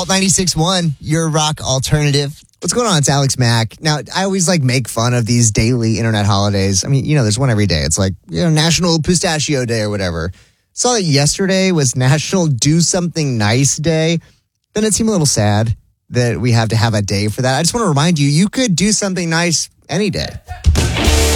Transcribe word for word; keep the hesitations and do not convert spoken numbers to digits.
Alt ninety-six point one, your rock alternative. What's going on? It's Alex Mack. Now, I always like make fun of these daily internet holidays. I mean, you know, there's one every day. It's like, you know, National Pistachio Day or whatever. Saw that yesterday was National Do Something Nice Day. Then it seemed a little sad that we have to have a day for that. I just want to remind you, you could do something nice any day.